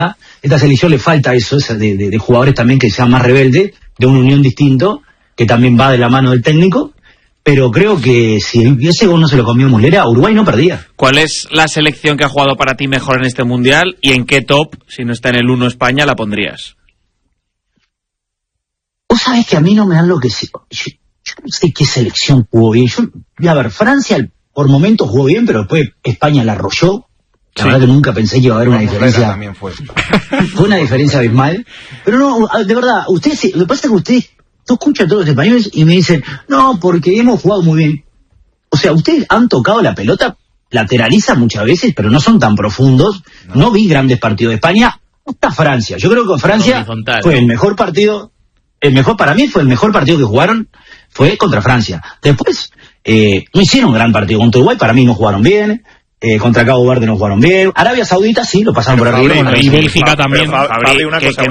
Esta selección le falta eso, de jugadores también que sean más rebeldes, de una unión distinto, que también va de la mano del técnico. Pero creo que si ese gol no se lo comió Muslera, Uruguay no perdía. ¿Cuál es la selección que ha jugado para ti mejor en este Mundial y en qué top, si no está en el 1 España, la pondrías? Vos sabés que a mí no me dan lo que... Yo no sé qué selección jugó bien. A ver, Francia por momentos jugó bien, pero después España la arrolló. La verdad que nunca pensé que iba a haber una diferencia. También fue una diferencia abismal. Pero no, de verdad, ustedes, lo que pasa es que ustedes... Yo escucho a todos los españoles y me dicen, no, porque hemos jugado muy bien. O sea, ustedes han tocado la pelota, lateralizan muchas veces, pero no son tan profundos. No vi grandes partidos de España. Hasta Francia. Yo creo que Francia fue el mejor partido. Para mí fue el mejor partido que jugaron, fue contra Francia. Después, no hicieron un gran partido contra Uruguay, para mí no jugaron bien. Contra Cabo Verde no jugaron bien. Arabia Saudita sí, lo pasaron por arriba. Y Bélgica también. Fabri, una cosa,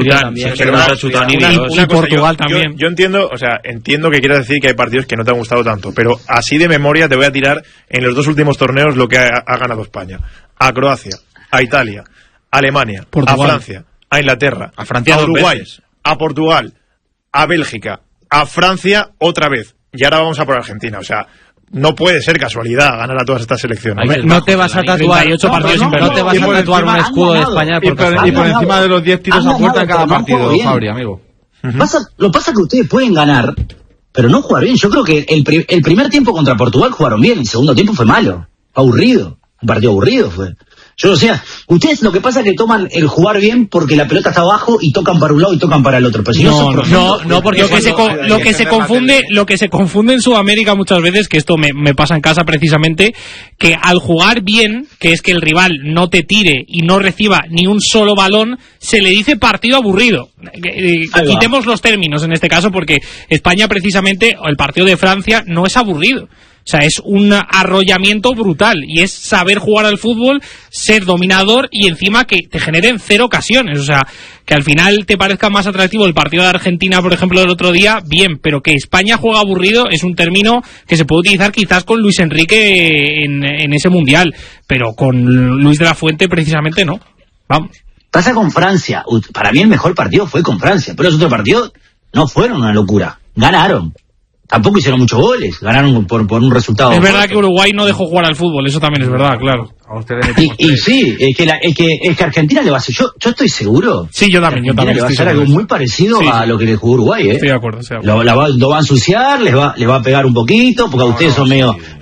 y Portugal también. Yo entiendo, entiendo que quieras decir que hay partidos que no te han gustado tanto, pero así de memoria te voy a tirar en los 2 últimos torneos lo que ha ganado España. A Croacia, a Italia, a Alemania, Portugal, a Francia, a Inglaterra, a Uruguay, a Portugal, a Bélgica, a Francia otra vez. Y ahora vamos a por Argentina, no puede ser casualidad ganar a todas estas selecciones. No te vas a tatuar 8 partidos sin perder. No te vas a tatuar un escudo de España y por encima de los 10 tiros a puerta en cada partido, Fabri, amigo. Lo pasa que ustedes pueden ganar, pero no jugar bien. Yo creo que el primer tiempo contra Portugal jugaron bien, el segundo tiempo fue malo, aburrido, un partido aburrido fue. Ustedes lo que pasa es que toman el jugar bien porque la pelota está abajo y tocan para un lado y tocan para el otro. Pero si no, porque lo que se confunde en Sudamérica muchas veces, que esto me pasa en casa precisamente, que al jugar bien, que es que el rival no te tire y no reciba ni un solo balón, se le dice partido aburrido. Quitemos los términos en este caso, porque España precisamente, el partido de Francia, no es aburrido. Es un arrollamiento brutal y es saber jugar al fútbol, ser dominador y encima que te generen 0 ocasiones. Que al final te parezca más atractivo el partido de Argentina, por ejemplo, del otro día, bien, pero que España juega aburrido es un término que se puede utilizar quizás con Luis Enrique en ese Mundial, pero con Luis de la Fuente precisamente no. Vamos. Pasa con Francia. Para mí el mejor partido fue con Francia, pero los otros partidos no fueron una locura. Ganaron. Tampoco hicieron muchos goles, ganaron por un resultado. Es verdad que Uruguay no dejó jugar al fútbol, eso también es verdad, claro. Y sí, es que Argentina le va a hacer, yo estoy seguro. Sí, yo también le va a hacer algo muy parecido a lo que le jugó Uruguay, Estoy de acuerdo. Lo va a ensuciar, les va a pegar un poquito, porque ustedes son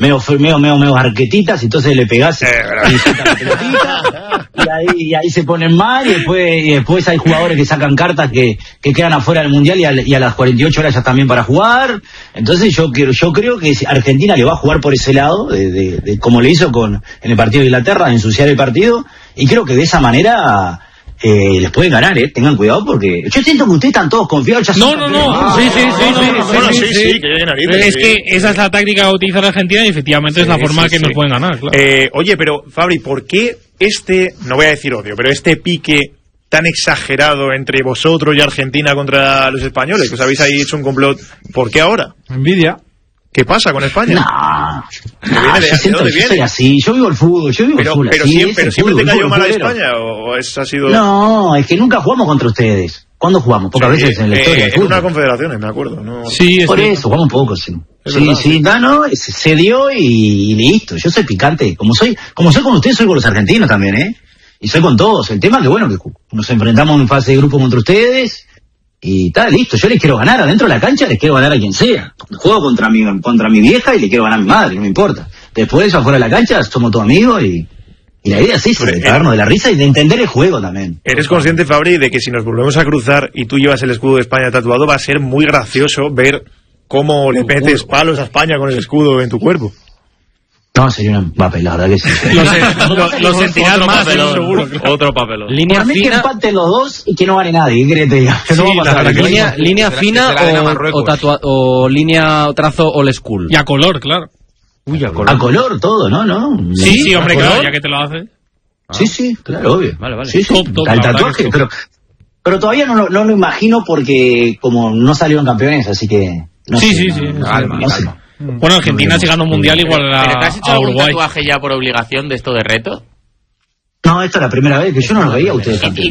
medio arquetitas, y entonces le pegás la pelotita, y ahí se ponen mal, y después hay jugadores que sacan cartas que quedan afuera del Mundial y a las 48 horas ya están bien para jugar. Entonces yo creo que Argentina le va a jugar por ese lado, de como le hizo en el partido de Inglaterra, de ensuciar el partido, y creo que de esa manera les pueden ganar, tengan cuidado, porque yo siento que ustedes están todos confiados. Sí, es que esa es la táctica que utiliza la Argentina y efectivamente es la forma que nos pueden ganar, claro. Oye, pero Fabri, ¿por qué no voy a decir odio, pero este pique tan exagerado entre vosotros y Argentina contra los españoles, que os habéis ahí hecho un complot? ¿Por qué ahora? Envidia. ¿Qué pasa con España? Yo soy así, yo vivo el fútbol, pero siempre te cayó mal a España, o eso ha sido... No, es que nunca jugamos contra ustedes. ¿Cuándo jugamos? Pocas veces en la historia del fútbol. En una confederación, me acuerdo, ¿no? Sí, por eso, jugamos poco, sí. Se dio y listo. Yo soy picante, como soy con ustedes, soy con los argentinos también, y soy con todos. El tema es que nos enfrentamos en fase de grupo contra ustedes. Y está listo, yo les quiero ganar adentro de la cancha, les quiero ganar a quien sea. Juego contra mi vieja y le quiero ganar a mi madre, no me importa. Después de eso, afuera de la cancha, somos todos amigos y la idea es eso, de cagarnos de la risa y de entender el juego también. ¿Eres consciente, Fabri, de que si nos volvemos a cruzar y tú llevas el escudo de España tatuado, va a ser muy gracioso ver cómo le metes palos a España con el escudo en tu cuerpo? No, sería un papel, la verdad que sí. Lo sentirás más, seguro. Otro papelón. Línea fina. Que empaten los dos y que no gane nadie. ¿Qué querés te diga? Sí, línea fina o línea trazo old school. Y a color, claro. Uy, a color todo, ¿no? Sí, hombre, claro, ya que te lo hace. Sí, claro, obvio. Vale. Sí. El tatuaje, pero todavía no lo imagino porque como no salieron campeones, así que... No sé. Calma. Bueno, Argentina si gana un mundial igual ¿Pero te has hecho algún Uruguay. tatuaje ya por obligación de esto de reto? No, esta es la primera vez que yo no lo veía a ustedes antes.